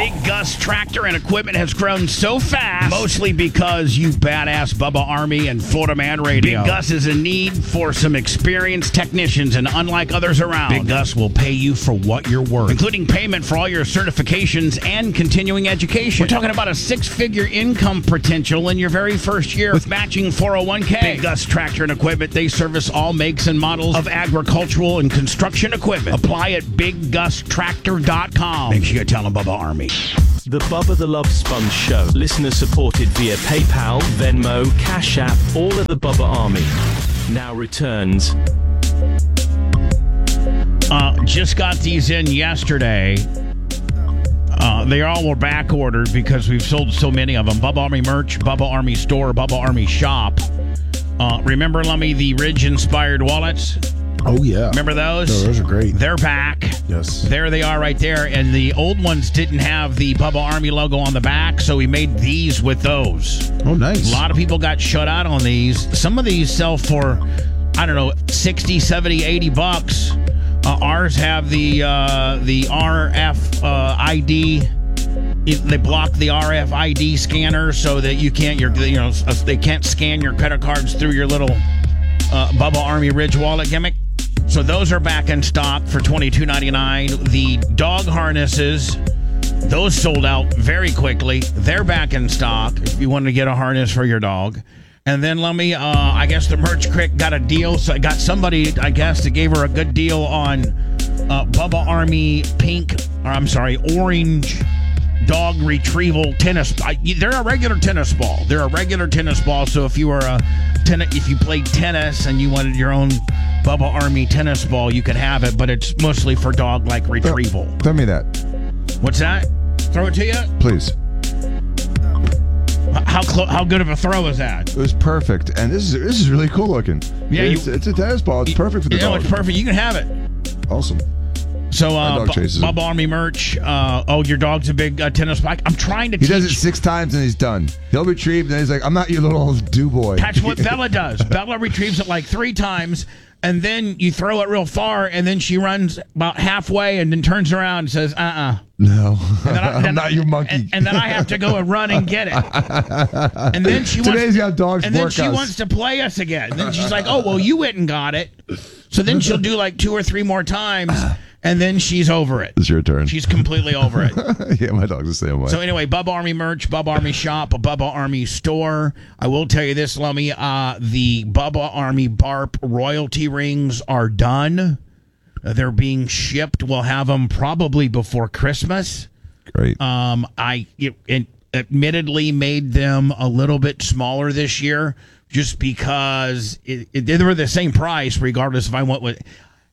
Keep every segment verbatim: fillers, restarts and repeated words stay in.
Big Gus Tractor and Equipment has grown so fast, mostly because you badass Bubba Army and Florida Man Radio. Big Gus is in need for some experienced technicians, and unlike others around, Big Gus will pay you for what you're worth, including payment for all your certifications and continuing education. We're talking about a six-figure income potential in your very first year with matching four oh one k. Big Gus Tractor and Equipment, they service all makes and models of agricultural and construction equipment. Apply at big gus tractor dot com. Make sure you tell them Bubba Army. The Bubba the Love Sponge Show. Listener supported via PayPal, Venmo, Cash App, all of the Bubba Army. Now returns. Uh, just got these in yesterday. Uh, they all were back ordered because we've sold so many of them. Bubba Army merch, Bubba Army store, Bubba Army shop. Uh, remember, Lummy, the Ridge-inspired wallets? Oh, yeah. Remember those? No, those are great. They're back. Yes. There they are right there. And the old ones didn't have the Bubba Army logo on the back, so we made these with those. Oh, nice. A lot of people got shut out on these. Some of these sell for, I don't know, sixty, seventy, eighty bucks. Uh, ours have the uh, the R F uh, I D. They block the R F I D scanner so that you can't, your, you know, they can't scan your credit cards through your little uh, Bubba Army Ridge wallet gimmick. So those are back in stock for twenty-two ninety-nine. The dog harnesses, those sold out very quickly. They're back in stock if you wanted to get a harness for your dog. And then let me, uh, I guess the Merch Crick got a deal. So I got somebody, I guess, that gave her a good deal on uh, Bubba Army pink, or I'm sorry, orange dog retrieval tennis. I, they're a regular tennis ball. They're a regular tennis ball. So if you were a tennis, if you played tennis and you wanted your own Bubba Army tennis ball, you could have it, but it's mostly for dog-like retrieval. Tell, tell me that. What's that? Throw it to you? Please. How clo- how good of a throw is that? It was perfect, and this is this is really cool looking. Yeah, it's, you, it's a tennis ball. It's perfect for the you dog. know, it's perfect. You can have it. Awesome. So, uh, dog chases Bubba Army merch. Uh, oh, your dog's a big uh, tennis ball. I'm trying to. He teach. does it six times and he's done. He'll retrieve, and then he's like, "I'm not your little do boy." That's what Bella does. Bella retrieves it like three times, and then you throw it real far, and then she runs about halfway, and then turns around and says, "Uh-uh." No, And then I, I'm then, not your monkey. And, and then I have to go and run and get it. And then she Today's wants, got dogs. and then she us. wants to play us again. And then she's like, "Oh, well, you went and got it." So then she'll do like two or three more times, and then she's over it. It's your turn. She's completely over it. Yeah, my dog's the same way. So anyway, Bubba Army merch, Bubba Army shop, a Bubba Army store. I will tell you this, Lummy, uh, the Bubba Army Barp royalty rings are done. Uh, they're being shipped. We'll have them probably before Christmas. Great. Um, I it, it admittedly made them a little bit smaller this year just because it, it, they were the same price regardless if I went with...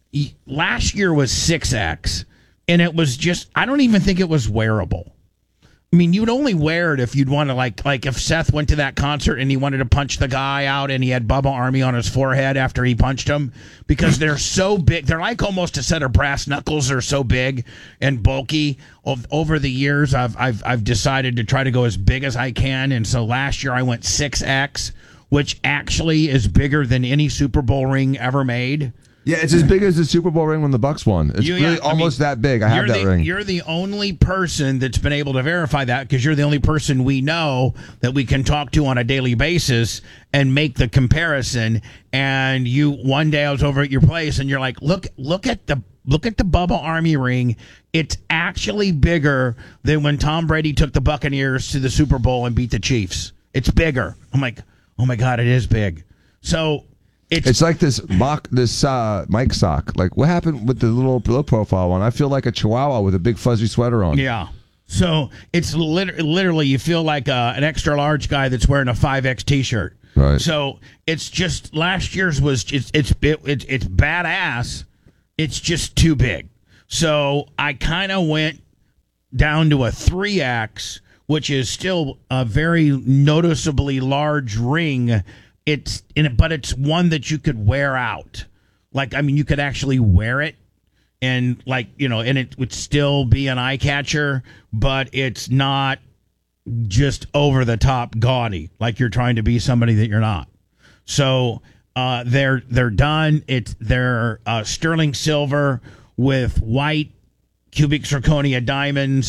Last year was six X, and it was just, I don't even think it was wearable. I mean, you'd only wear it if you'd want to, like, like if Seth went to that concert and he wanted to punch the guy out and he had Bubba Army on his forehead after he punched him, because they're so big. They're like almost a set of brass knuckles. They're so big and bulky. Over the years, I've, I've, I've decided to try to go as big as I can. And so last year I went six X, which actually is bigger than any Super Bowl ring ever made. Yeah, it's as big as the Super Bowl ring when the Bucks won. It's You- really yeah, I almost mean, that big. I have you're that the, ring. You're the only person that's been able to verify that, because you're the only person we know that we can talk to on a daily basis and make the comparison. And you, one day I was over at your place and you're like, look, look at the look at the Bubba Army ring. It's actually bigger than when Tom Brady took the Buccaneers to the Super Bowl and beat the Chiefs. It's bigger. I'm like, oh my God, it is big. So It's, it's like this mock, this uh, Mike sock. Like, what happened with the little low profile one? I feel like a Chihuahua with a big fuzzy sweater on. Yeah. So it's lit- literally, you feel like uh, an extra large guy that's wearing a five X T-shirt. Right. So it's just, last year's was, it's it's it, it's, it's badass. It's just too big. So I kind of went down to a three X, which is still a very noticeably large ring. It's in it, but it's one that you could wear out. Like, I mean, you could actually wear it, and like, you know, and it would still be an eye catcher, but it's not just over the top gaudy, like you're trying to be somebody that you're not. So uh, they're they're done. It's they're uh, sterling silver with white cubic zirconia diamonds,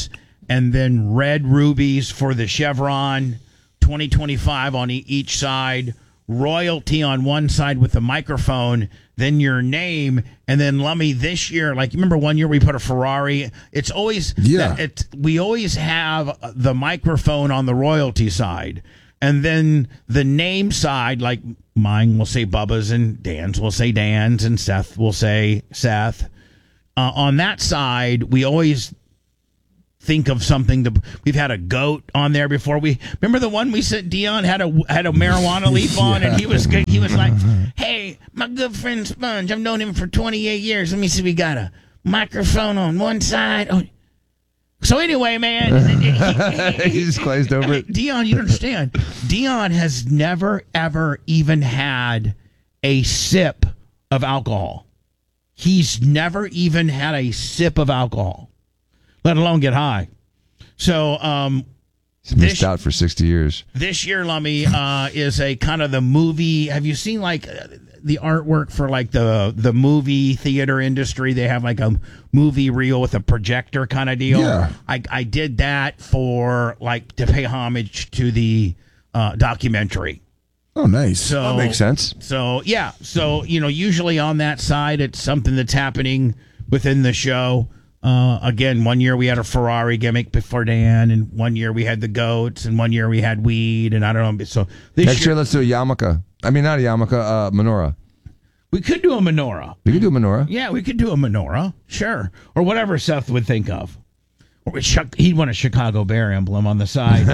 and then red rubies for the chevron, twenty twenty-five on e- each side, royalty on one side with the microphone, then your name, and then Lummy this year, like you remember one year we put a Ferrari. It's always Yeah. It's we always have the microphone on the royalty side, and then the name side, like mine will say Bubba's and Dan's will say Dan's and Seth will say Seth. Uh, on that side, we always think of something. To, we've had a goat on there before. We remember the one we said Dion had a had a marijuana leaf on, and he was good. He was like, "Hey, my good friend Sponge, I've known him for twenty-eight years. Let me see, we got a microphone on one side." Oh. So anyway, man, he just glazed over it. Dion, you don't understand. Dion has never ever even had a sip of alcohol. He's never even had a sip of alcohol, let alone get high. So um, He's missed this, out for sixty years. this year, Lummy, uh, is a kind of the movie. Have you seen like uh, the artwork for like the the movie theater industry? They have like a movie reel with a projector kind of deal. Yeah. I, I did that for like to pay homage to the uh, documentary. Oh, nice. So That makes sense. So yeah, so you know, usually on that side, it's something that's happening within the show. Uh, again, one year we had a Ferrari gimmick before Dan, and one year we had the goats, and one year we had weed, and I don't know. So this Next year, year let's do a yarmulke. I mean, not a yarmulke, uh, menorah. we could do a menorah. We could do a menorah. Yeah, we could do a menorah, sure, or whatever Seth would think of. Or he'd want a Chicago Bear emblem on the side.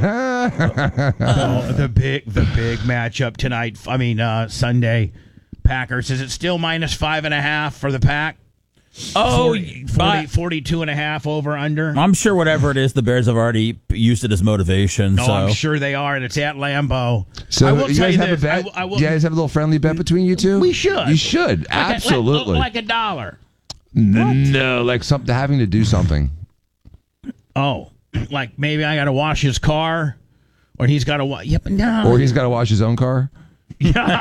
Oh, the big, the big matchup tonight. I mean, uh, Sunday, Packers. Is it still minus five and a half for the Pack? Oh, forty, forty, forty-two and a half over under. I'm sure whatever it is, the Bears have already used it as motivation. No, so. I'm sure they are, and it's at Lambeau. So I will you tell guys you have this. a bet? I will- I will- Do you guys have a little friendly bet between you two? We should. You should. Like a- Absolutely. like, like a dollar. No, like something having to do something. Oh, like maybe I got to wash his car, or he's got to. Wa- yep, no. Or he's got to wash his own car. He's got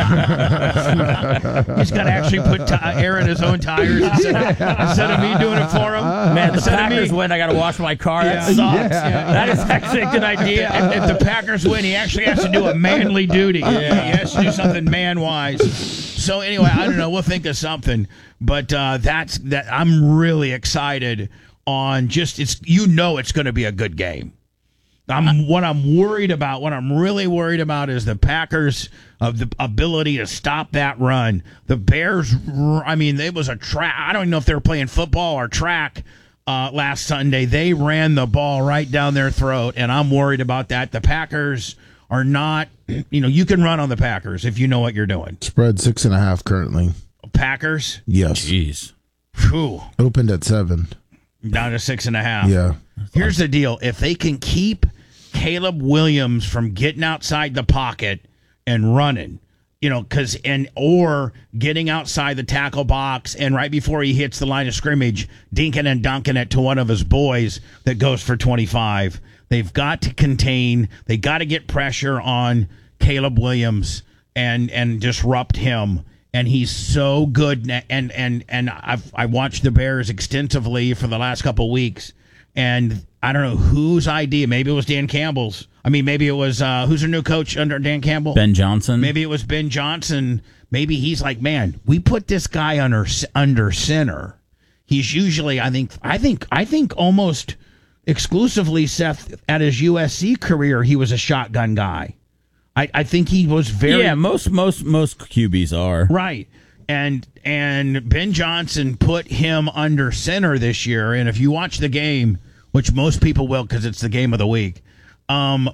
to actually put t- air in his own tires instead of, instead of me doing it for him. Man, the Instead of Packers me- win. I got to wash my car. That Yeah. sucks. Yeah. That is actually a good idea. If, if the Packers win, he actually has to do a manly duty. He has to do something man-wise. So anyway, I don't know. We'll think of something. But uh, that's that. I'm really excited on just it's. You know, it's going to be a good game. I'm what I'm worried about. What I'm really worried about is the Packers of the ability to stop that run. The Bears. I mean, it was a track. I don't even know if they were playing football or track uh, last Sunday. They ran the ball right down their throat, and I'm worried about that. The Packers are not. You know, you can run on the Packers if you know what you're doing. Spread six and a half currently. Packers. Yes. Jeez. Whew, Opened at seven. down to six and a half. Yeah. Here's the deal. If they can keep Caleb Williams from getting outside the pocket and running, you know, because and or getting outside the tackle box and right before he hits the line of scrimmage, dinking and dunking it to one of his boys that goes for twenty-five. They've got to contain. They got to get pressure on Caleb Williams and and disrupt him. And he's so good. And and and I've I watched the Bears extensively for the last couple of weeks. And I don't know whose idea. Maybe it was Dan Campbell's. I mean, maybe it was uh, who's their new coach under Dan Campbell? Ben Johnson. Maybe it was Ben Johnson. Maybe he's like, man, we put this guy under under center. He's usually, I think, I think, I think almost exclusively, Seth, at his U S C career, he was a shotgun guy. I, I think he was very Yeah, most most most Q Bs are. right. And and Ben Johnson put him under center this year. And if you watch the game, which most people will because it's the game of the week, um,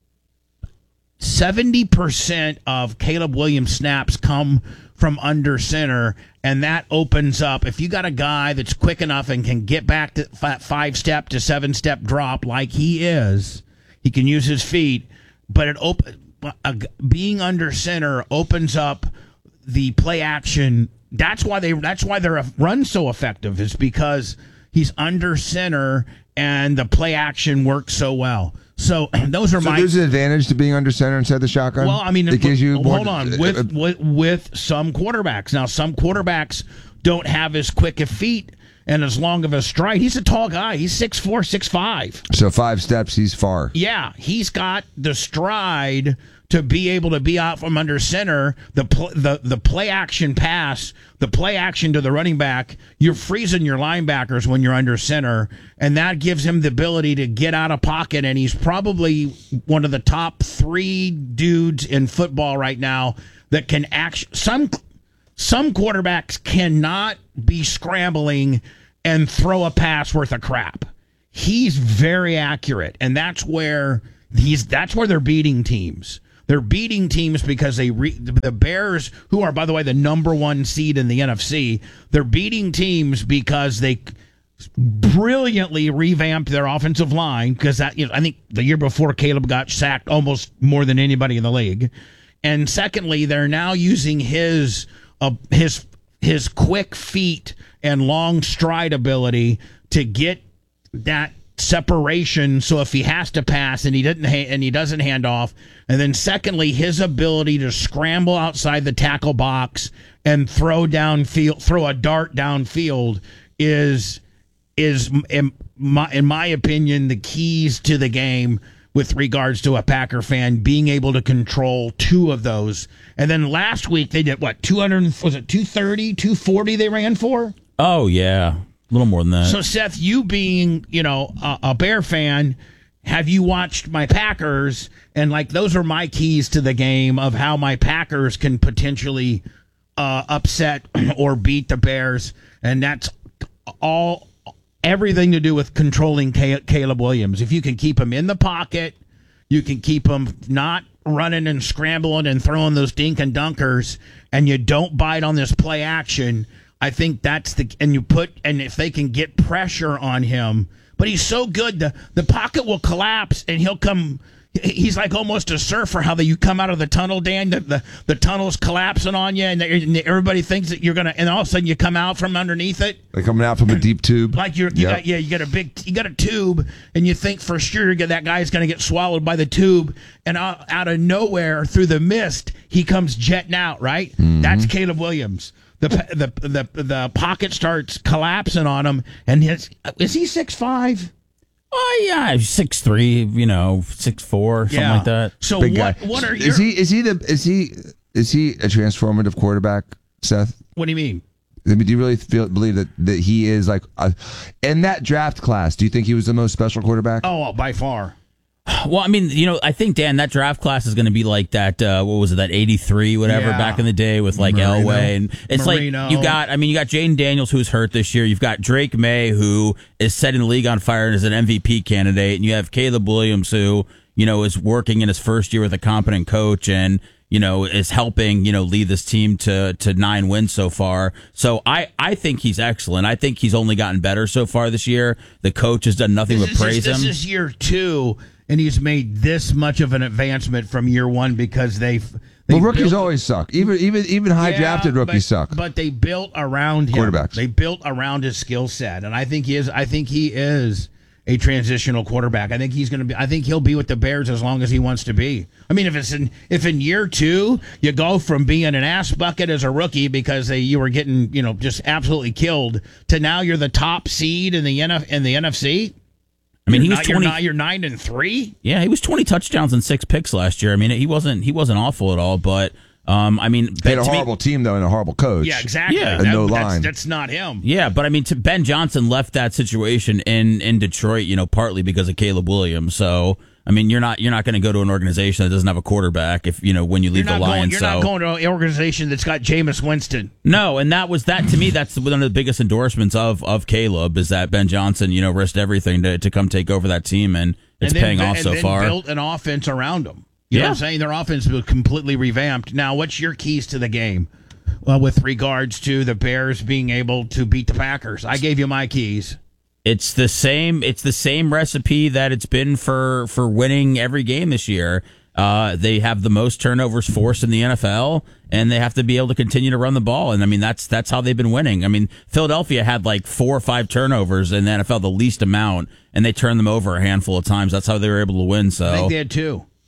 seventy percent of Caleb Williams snaps come from under center, and that opens up. If you got a guy that's quick enough and can get back to five-step to seven-step drop like he is, he can use his feet, but it op- uh, being under center opens up the play action. That's why they. That's why their run so effective is because he's under center and the play action works so well. So those are So my. there's an advantage to being under center instead of the shotgun. Well, I mean, it gives you more. hold on with, with with some quarterbacks. Now, some quarterbacks don't have as quick of feet and as long of a stride. He's a tall guy. He's six four, six five. So five steps, he's far. Yeah, he's got the stride to be able to be out from under center, the pl- the the play action pass, the play action to the running back. You're freezing your linebackers when you're under center, and that gives him the ability to get out of pocket. And he's probably one of the top three dudes in football right now that can act. Some some quarterbacks cannot be scrambling and throw a pass worth of crap. He's very accurate, and that's where he's. That's where they're beating teams. They're beating teams because they re, the Bears, who are, by the way, the number one seed in the N F C, they're beating teams because they brilliantly revamped their offensive line. Because that, you know, I think the year before Caleb got sacked almost more than anybody in the league, and secondly, they're now using his uh, his his quick feet and long stride ability to get that separation, so if he has to pass and he didn't ha- and he doesn't hand off, and then secondly, his ability to scramble outside the tackle box and throw downfield, throw a dart downfield is is in my, in my opinion the keys to the game with regards to a Packer fan being able to control two of those. And then last week they did what, two hundred, was it two thirty, two forty they ran for? Oh yeah. A little more than that. So, Seth, you being, you know, a, a Bear fan, have you watched my Packers? And, like, those are my keys to the game of how my Packers can potentially uh, upset or beat the Bears. And that's all, everything to do with controlling Caleb Williams. If you can keep him in the pocket, you can keep him not running and scrambling and throwing those dink and dunkers, and you don't bite on this play action, I think that's the, and you put, and if they can get pressure on him, but he's so good, the, the pocket will collapse and he'll come, he's like almost a surfer, how that you come out of the tunnel, Dan, the, the, the tunnel's collapsing on you and, and everybody thinks that you're going to, and all of a sudden you come out from underneath it. Like coming out from a deep tube. Like you're, you Yep. got, yeah, you got a big, you got a tube and you think for sure that guy's going to get swallowed by the tube, and out, out of nowhere through the mist, he comes jetting out, right? Mm-hmm. That's Caleb Williams. The, the the the pocket starts collapsing on him, and his is he six five? Oh yeah, six three, you know, six four, something Yeah. like that. So Big what guy. what are is your, he is he the is he is he a transformative quarterback, Seth? what do you mean? I mean, do you really feel believe that, that he is like uh, in that draft class? Do you think he was the most special quarterback? Oh, by far. Well, I mean, you know, I think, Dan, that draft class is going to be like that, uh, what was it, that eighty-three, whatever, Yeah. back in the day with, like, Marino. Elway. And it's Marino. like, you got, I mean, you got Jaden Daniels, who's hurt this year. You've got Drake May, who is setting the league on fire and is an M V P candidate. And you have Caleb Williams, who, you know, is working in his first year with a competent coach and, you know, is helping, you know, lead this team to, to nine wins so far. So I, I think he's excellent. I think he's only gotten better so far this year. The coach has done nothing This but is, praise this him. is year two, and he's made this much of an advancement from year one because they've. they well, rookies built- always suck. Even even even high drafted Yeah, rookies but, suck. But they built around him. Quarterbacks. They built around his skill set, and I think he is. I think he is a transitional quarterback. I think he's going to be. I think he'll be with the Bears as long as he wants to be. I mean, if it's in if in year two you go from being an ass bucket as a rookie because they, you were getting, you know, just absolutely killed, to now you're the top seed in the N F in the N F C. I mean, he You're was not- twenty. You're, not, you're nine and three. Yeah, he was twenty touchdowns and six picks last year. I mean, he wasn't he wasn't awful at all, but um, I mean, They had a to me- horrible team though and a horrible coach. Yeah, exactly. Yeah. And no that's, line. That's not him. yeah, but I mean, to Ben Johnson left that situation in in Detroit, you know, partly because of Caleb Williams. So I mean, you're not you're not going to go to an organization that doesn't have a quarterback if you know when you leave You're the not going. Lions. You're so not going to an organization that's got Jameis Winston. no, and that was that to me. That's one of the biggest endorsements of of Caleb is that Ben Johnson, you know, risked everything to to come take over that team, and it's and then, paying off and so then far. built an offense around them. You know Yeah. what I'm saying? Their offense was completely revamped. Now, what's your keys to the game? Well, with regards to the Bears being able to beat the Packers, I gave you my keys. It's the same. It's the same recipe that it's been for for winning every game this year. Uh, they have the most turnovers forced in the N F L, and they have to be able to continue to run the ball. And I mean, that's that's how they've been winning. I mean, Philadelphia had like four or five turnovers in the N F L, the least amount, and they turned them over a handful of times. That's how they were able to win. I So think they had two.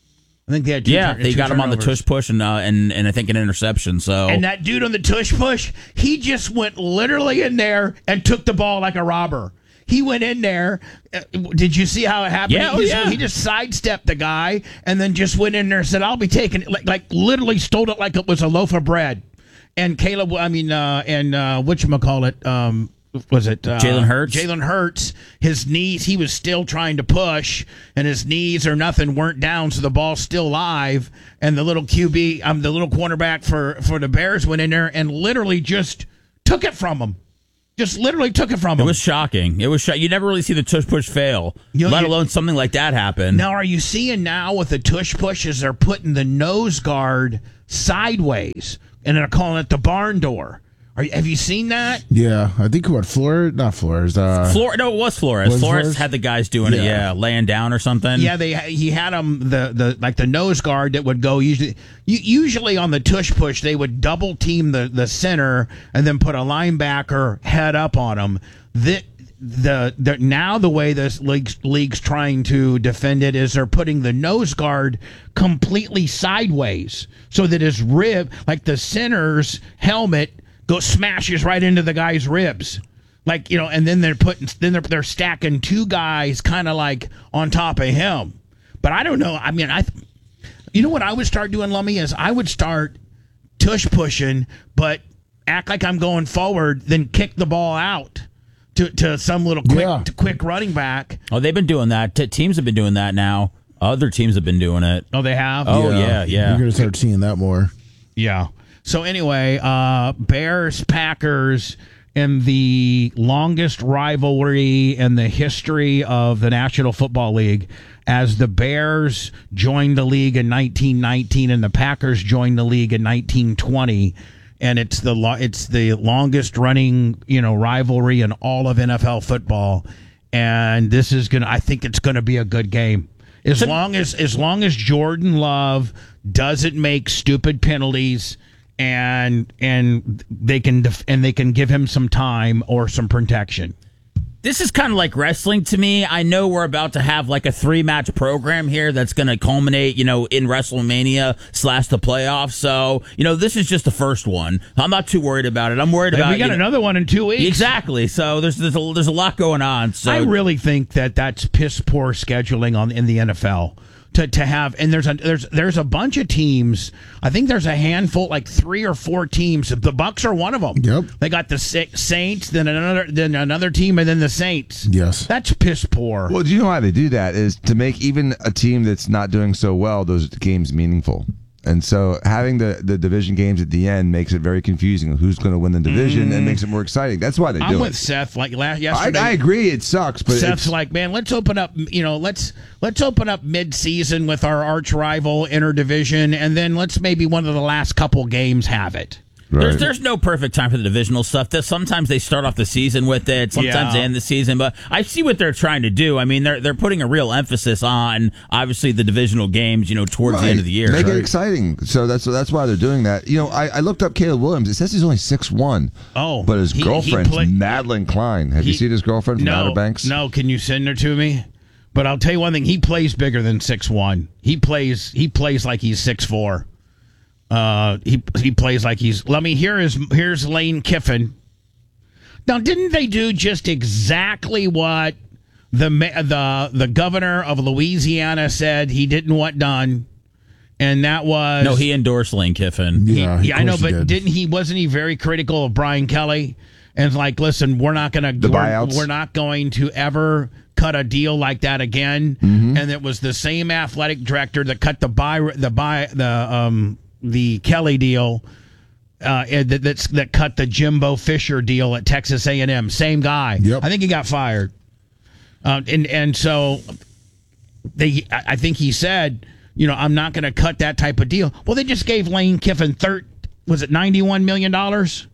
I think they had two Yeah, turn- they two got him on the turnovers. tush push and uh, and and I think an interception. So And that dude on the tush push, he just went literally in there and took the ball like a robber. He went in there. Uh, did you see how it happened? Yeah, oh, he, just, yeah. he just sidestepped the guy and then just went in there and said, "I'll be taking it." Like, like literally stole it like it was a loaf of bread. And Caleb, I mean, uh, and uh, whatchamacallit, um, was it uh, Jalen Hurts? Jalen Hurts, his knees, he was still trying to push, and his knees or nothing weren't down, so the ball's still live. And the little Q B, um, the little cornerback for, for the Bears went in there and literally just took it from him. Just literally took it from him. it was shocking. It was sho- you never really see the tush push fail, You know, let you- alone something like that happen. Now, are you seeing now with the tush pushes, they're putting the nose guard sideways, and they're calling it the barn door. Are, have you seen that? Yeah, I think what Flores, not Flores. Uh, Flor- no, it was Flores. Was Flores Flores? had the guys doing it, Yeah. yeah, laying down or something. Yeah, they he had them the, the like the nose guard that would go usually u- usually on the tush push they would double team the, the center and then put a linebacker head up on them. The, the the now the way this league's, league's trying to defend it is they're putting the nose guard completely sideways so that his rib, like the center's helmet, goes smashes right into the guy's ribs. Like, you know, and then they're putting, then they're, they're stacking two guys kind of like on top of him. But I don't know. I mean, I, you know what I would start doing, Lummy, is I would start tush pushing, but act like I'm going forward, then kick the ball out to, to some little quick, Yeah. quick running back. Oh, they've been doing that. T- teams have been doing that now. Other teams have been doing it. Oh, they have? Oh, yeah, yeah. You're gonna start seeing that more. Yeah. So anyway, uh, Bears, Packers, in the longest rivalry in the history of the National Football League, as the Bears joined the league in nineteen nineteen and the Packers joined the league in nineteen twenty, and it's the lo- it's the longest running, you know, rivalry in all of N F L football. And this is gonna, I think it's gonna be a good game. As long as as long as Jordan Love doesn't make stupid penalties, and and they can def- and they can give him some time or some protection. This is kind of like wrestling to me. I know we're about to have like a three match program here that's going to culminate, you know, in WrestleMania slash the playoffs. So, you know, this is just the first one. I'm not too worried about it. I'm worried And about we got you know- another one in two weeks. Exactly. So there's there's a, there's a lot going on. So I really think that that's piss poor scheduling on in the N F L. To, to have and there's a there's there's a bunch of teams. I think there's a handful, like three or four teams. The Bucks are one of them. Yep. They got the Sa- Saints, then another then another team, and then the Saints. Yes. That's piss poor. Well, do you know how they do that? Is to make even a team that's not doing so well, those games meaningful. And so having the, the division games at the end makes it very confusing. Who's going to win the division and makes it more exciting. That's why they I'm do with it. Seth. Like last I, yesterday, I agree. It sucks, but Seth's it's, like, man, let's open up. You know, let's let's open up mid-season with our arch rival interdivision, and then let's maybe one of the last couple games have it. There's, right. there's no perfect time for the divisional stuff. There's, sometimes they start off the season with it, sometimes Yeah. they end the season. But I see what they're trying to do. I mean, they're they're putting a real emphasis on obviously the divisional games. You know, towards the Right. end of the year. Make it exciting. So that's that's why they're doing that. You know, I, I looked up Caleb Williams. It says he's only six one. Oh, But his he- he girlfriend's play- Madeline Klein. Have you he- seen his girlfriend from no, Outer Banks? No, can you send her to me? But I'll tell you one thing: he plays bigger than six one. He plays he plays like he's six four. Uh, he he plays like he's. Let me hear his. Here's Lane Kiffin. Now, didn't they do just exactly what the ma- the the governor of Louisiana said he didn't want done, and that was No, he endorsed Lane Kiffin. Yeah, of yeah, I know, course he but did. didn't he? Wasn't he very critical of Brian Kelly? And like, listen, we're not going to The buyouts? we're not going to ever cut a deal like that again. Mm-hmm. And it was the same athletic director that cut the buy the buy the um the Kelly deal. Uh, and that that's, that cut the Jimbo Fisher deal at Texas A and M. Same guy. Yep. I think he got fired. Uh, and and so they, I I think he said, you know, I'm not going to cut that type of deal. Well, they just gave Lane Kiffin third. Was it ninety-one million dollars?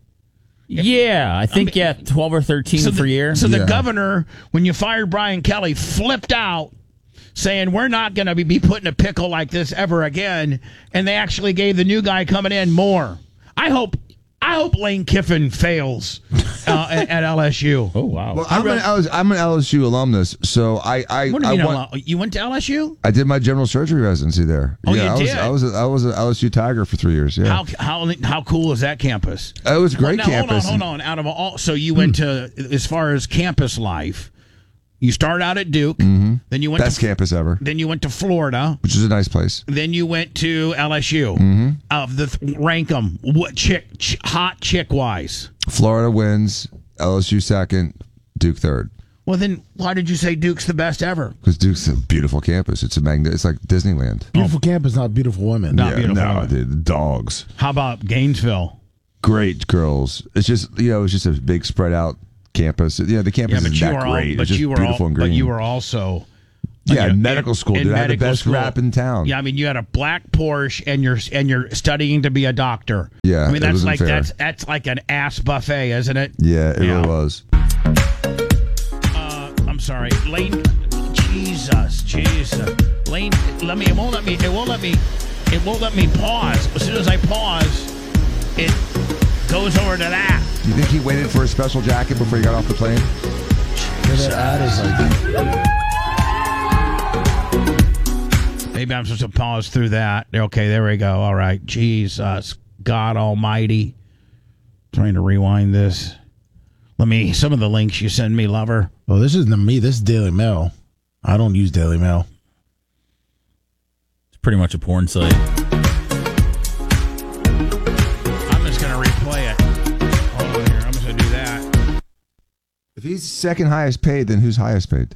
Yeah, I think yeah, twelve or thirteen So per the, year. So the Yeah. governor, when you fired Brian Kelly, flipped out, saying we're not going to be, be put in a pickle like this ever again. And they actually gave the new guy coming in more. I hope I hope Lane Kiffin fails uh, at, at L S U. Oh wow. Well, I'm an, L S, I'm an L S U alumnus, so I I, What do you I, mean? want, L- you went to L S U? I did my general surgery residency there. Oh, yeah, you I was, did? I was a, I was an L S U Tiger for three years. Yeah, How how how cool is that campus? it was a great Well, now, campus. Hold on, hold on. Out of all, so you went to as far as campus life. You started out at Duke, then you went Best to campus ever, then you went to Florida, which is a nice place. then you went to L S U. Mm-hmm. Of the th- rank them, what chick, ch- hot chick wise? Florida wins, L S U second, Duke third. Well, then why did you say Duke's the best ever? Because Duke's a beautiful campus. It's a magnet. It's like Disneyland. Beautiful campus, not beautiful women. Not beautiful. no, dude, dogs. How about Gainesville? Great girls. It's just you know, it's just a big spread out campus. Yeah, the campus Yeah, but isn't you that were all, great. but it's just you were beautiful all, and green. but you were also yeah, you know, medical in- school. in Dude, I had the medical best school. rap in town. Yeah, I mean, you had a black Porsche, and you're and you're studying to be a doctor. Yeah, I mean it that's wasn't like fair. that's that's like an ass buffet, isn't it? Yeah, it Yeah. really was. Uh, I'm sorry, Lane. Jesus, Jesus, Lane. Let me. It won't let me. It won't let me. It won't let me pause. As soon as I pause, it goes over to that. Do you think he waited for a special jacket before he got off the plane? That ad is like, Maybe I'm supposed to pause through that. Okay, there we go. All right. Jesus, God Almighty. Trying to rewind this. Let me. Some of the links you send me, lover. oh, this isn't me. This is Daily Mail. I don't use Daily Mail. It's pretty much a porn site. I'm just gonna replay it. Hold on here. I'm just gonna do that. If he's second highest paid, then who's highest paid?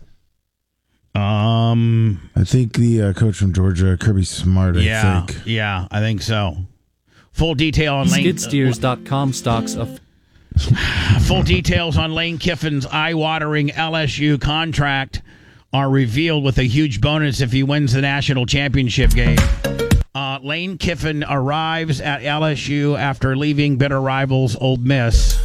Um. I think the uh, coach from Georgia, Kirby Smart, I Yeah. think. Yeah. I think so. Full detail on Lane. Skidsteers dot com stocks of Full details on Lane Kiffin's eye-watering L S U contract are revealed with a huge bonus if he wins the national championship game. Uh, Lane Kiffin arrives at L S U after leaving bitter rivals Ole Miss.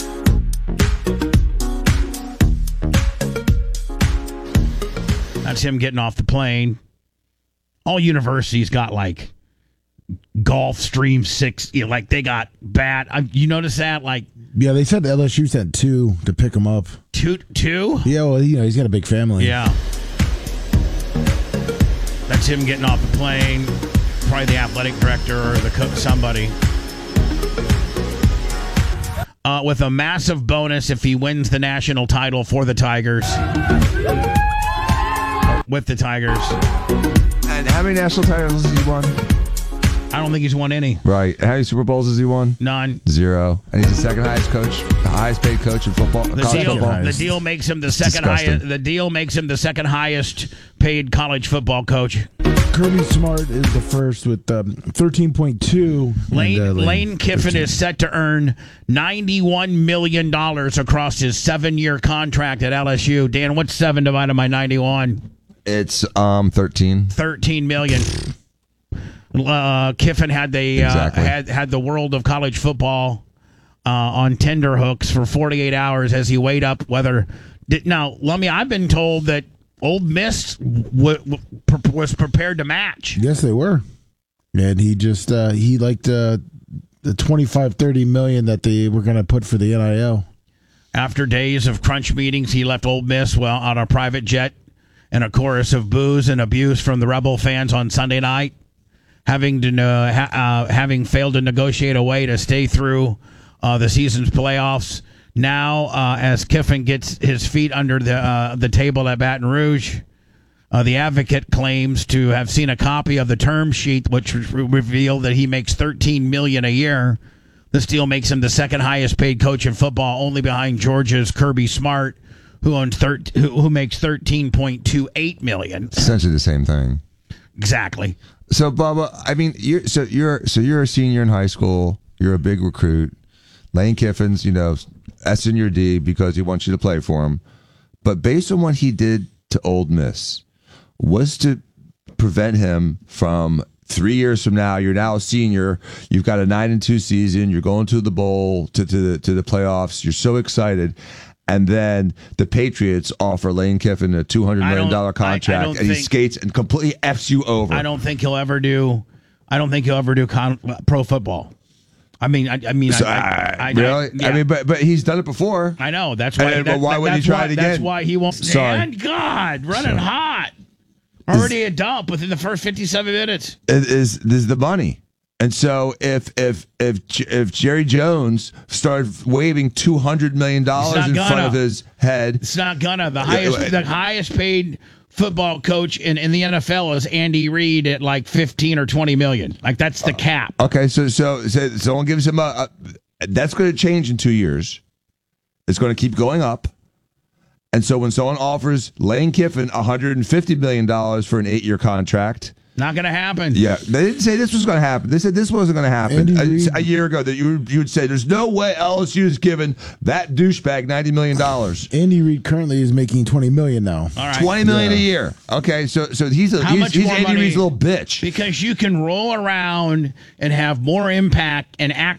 That's him getting off the plane. All universities got like Gulfstream six, you know, like they got bad. Uh, you notice that, like Yeah, they said L S U sent two to pick him up. two, two. Yeah, well, you know, he's got a big family. Yeah. That's him getting off the plane. Probably the athletic director or the cook, somebody. Uh, with a massive bonus if he wins the national title for the Tigers. Or with the Tigers. And how many national titles has he won? I don't think he's won any. Right. And how many Super Bowls has he won? None. Zero. And he's the second highest coach, the highest paid coach in football. The college deal, football. the deal makes him the second disgusting. highest. The deal makes him the second highest paid college football coach. Kirby Smart is the first with um, thirteen point two. Lane, and, uh, Lane Kiffin thirteen. is set to earn ninety-one million dollars across his seven-year contract at L S U. Dan, what's seven divided by ninety-one? It's um thirteen. thirteen million dollars. Uh, Kiffin had the uh, Exactly. had had the world of college football uh, on tender hooks for forty-eight hours as he weighed up whether. Did, now, let me. I've been told that Old Miss w- w- pre- was prepared to match. Yes, they were. And he just, uh, he liked uh, the twenty-five, thirty million that they were going to put for the N I L. After days of crunch meetings, he left Old Miss well on a private jet and a chorus of boos and abuse from the Rebel fans on Sunday night, having to uh, ha- uh, having failed to negotiate a way to stay through uh, the season's playoffs. Now, uh, as Kiffin gets his feet under the uh, the table at Baton Rouge, uh, the Advocate claims to have seen a copy of the term sheet, which re- revealed that he makes thirteen million dollars a year. This deal makes him the second highest paid coach in football, only behind Georgia's Kirby Smart, who owns thir- who, who makes thirteen point two eight million dollars. Essentially the same thing. Exactly. So, Bubba, I mean, you're so you're so you're a senior in high school. You're a big recruit. Lane Kiffin's, you know, S in your D because he wants you to play for him. But based on what he did to Ole Miss, was to prevent him from three years from now. You're now a senior. You've got a nine and two season. You're going to the bowl, to to the to the playoffs. You're so excited. And then the Patriots offer Lane Kiffin a two hundred million dollars I don't- I- I contract, don't and he think- skates and completely F's you over. I don't think he'll ever do. I don't think he'll ever do con- pro football. I mean, I, I mean, So, I, I, I, really? I, yeah. I mean, but but he's done it before. I know. That's why. And- that, but why that- would he that's try why, it again? That's why he won't. Sorry. Man, God, running Sorry. hot. Already a dump within the first fifty-seven minutes. It is this is the money. And so if if if if Jerry Jones started waving two hundred million dollars in gonna. front of his head, It's not gonna. The highest, the highest paid football coach in, in the N F L is Andy Reid at like fifteen or twenty million. Like that's the cap. okay, so so so someone gives him a, a that's going to change in two years. It's going to keep going up. And so when someone offers Lane Kiffin one hundred fifty million dollars for an eight-year contract, Not gonna happen. yeah, they didn't say this was going to happen. They said this wasn't going to happen Andy a, Reid- a year ago. That you you would say there's no way L S U is giving that douchebag ninety million dollars. Andy Reid currently is making twenty million now. All right. Twenty million Yeah. a year. Okay, so so he's a How he's, much he's more Andy money- Reid's little bitch. Because you can roll around and have more impact and